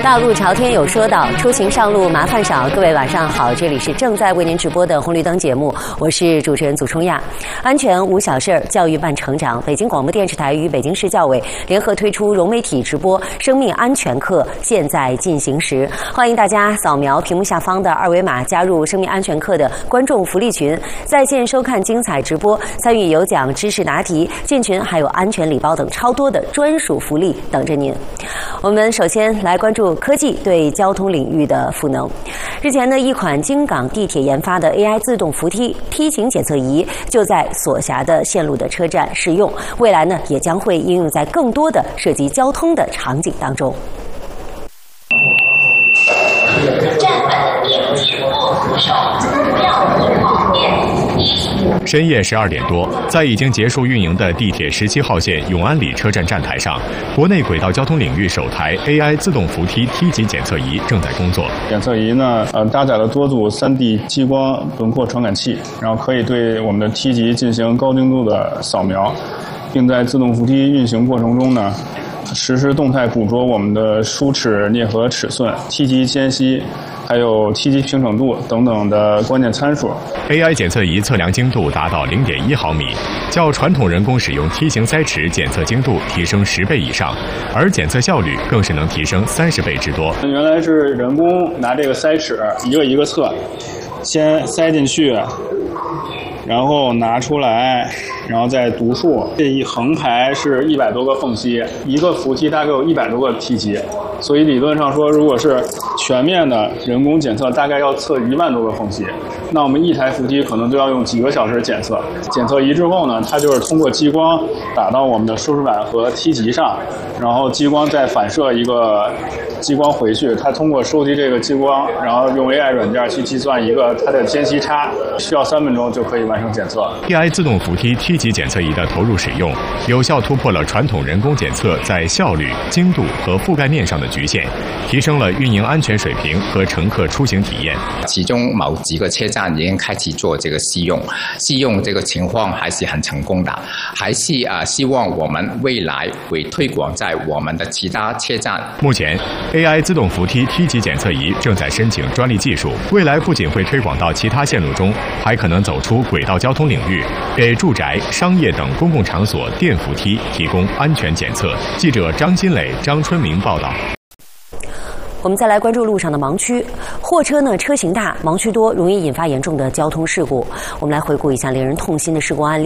大路朝天有说道，出行上路麻烦少。各位晚上好，这里是正在为您直播的红绿灯节目，我是主持人祖冲亚。安全无小事儿，教育伴成长。北京广播电视台与北京市教委联合推出融媒体直播生命安全课，现在进行时。欢迎大家扫描屏幕下方的二维码，加入生命安全课的观众福利群，在线收看精彩直播，参与有奖知识答题，进群还有安全礼包等超多的专属福利等着您。我们首先来关注科技对交通领域的赋能。日前呢，一款京港地铁研发的 AI 自动扶梯梯形检测仪就在所辖的线路的车站试用，未来呢也将会应用在更多的涉及交通的场景当中。 深夜12点多，在已经结束运营的地铁17号线永安里车站站台上，国内轨道交通领域首台 AI 自动扶梯梯级检测仪正在工作。 检测仪呢，搭载了多组3D 激光轮廓传感器，然后可以对我们的梯级进行高精度的扫描，并在自动扶梯运行过程中呢，实时动态捕捉我们的梳齿啮合尺寸、梯级间隙，还有梯级平整度等等的关键参数。 AI 检测仪测量精度达到0.1毫米，较传统人工使用梯形筛齿检测精度提升10倍以上，而检测效率更是能提升30倍之多。 原来是人工拿这个筛齿一个一个测，先塞进去，然后拿出来，然后再读数。这一横排是100多个缝隙，一个扶梯大概有100多个梯级，所以理论上说，如果是全面的人工检测，大概要测1万多个缝隙。那我们一台扶梯可能都要用几个小时检测。检测仪之后呢，它就是通过激光打到我们的输出板和梯级上，然后激光再反射一个激光回去，它通过收集这个激光，然后用 AI 软件去计算一个它的间隙差，需要3分钟就可以完成检测。 AI 自动扶梯梯级检测仪的投入使用，有效突破了传统人工检测在效率、精度和覆盖面上的局限，提升了运营安全水平和乘客出行体验。 其中某几个车站已经开始做这个试用这个情况还是很成功的，还是希望我们未来会推广在我们的其他车站。 目前 AI 自动扶梯梯级检测仪正在申请专利技术，未来不仅会推广到其他线路中，还可能走出轨道交通领域，给住宅、商业等公共场所电扶梯提供安全检测。记者张新磊、张春明报道。 我们再来关注路上的盲区。货车呢车型大，盲区多，容易引发严重的交通事故。我们来回顾一下令人痛心的事故案例。